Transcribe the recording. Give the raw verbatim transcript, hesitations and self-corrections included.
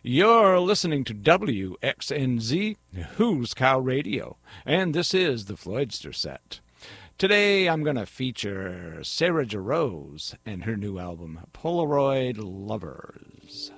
You're listening to W X N Z, Who's Cow Radio, and this is the Floydster Set. Today I'm going to feature Sarah Jarosz and her new album, Polaroid Lovers.